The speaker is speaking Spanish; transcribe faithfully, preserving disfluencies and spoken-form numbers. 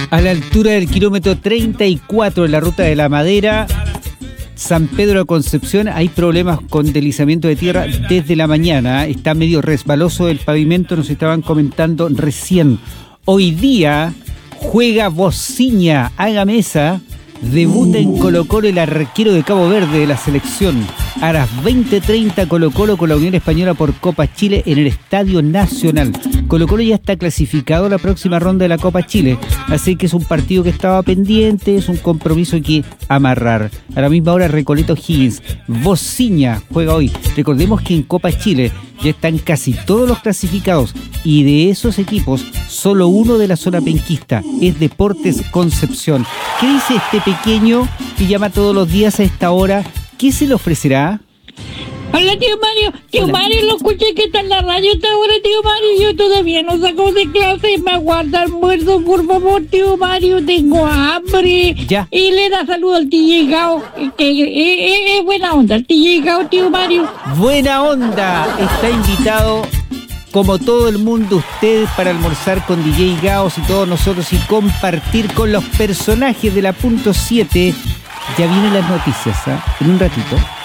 A la altura del kilómetro treinta y cuatro en la ruta de la Madera, San Pedro de Concepción, hay problemas con deslizamiento de tierra desde la mañana. Está medio resbaloso el pavimento, nos estaban comentando recién. Hoy día juega Bociña, haga mesa, debuta en Colo-Colo el arquero de Cabo Verde de la selección. A las veinte treinta Colo-Colo con la Unión Española por Copa Chile en el Estadio Nacional. Colo-Colo ya está clasificado a la próxima ronda de la Copa Chile, así que es un partido que estaba pendiente, es un compromiso que amarrar. A la misma hora Recoleta O'Higgins, Bociña juega hoy. Recordemos que en Copa Chile ya están casi todos los clasificados y de esos equipos solo uno de la zona penquista es Deportes Concepción. ¿Qué dice este pequeño que llama todos los días a esta hora? ¿Qué se le ofrecerá? Hola, tío Mario. Tío Hola. Mario, lo escuché que está en la radio esta hora, tío Mario. Yo todavía no saco de clase. Me aguarda almuerzo, por favor, tío Mario. Tengo hambre. Ya. Y le da saludo al tío Gao. Que es buena onda, el tío Gao, tío Mario. Buena onda. Está invitado, como todo el mundo, usted para almorzar con D J Gaos y todos nosotros y compartir con los personajes de la punto siete. Ya vienen las noticias, ¿eh? En un ratito.